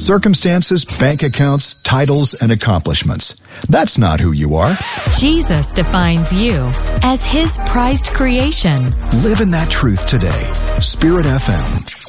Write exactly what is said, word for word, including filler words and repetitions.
circumstances, bank accounts, titles, and accomplishments. That's not who you are. Jesus defines you as His prized creation. Live in that truth today. Spirit F M.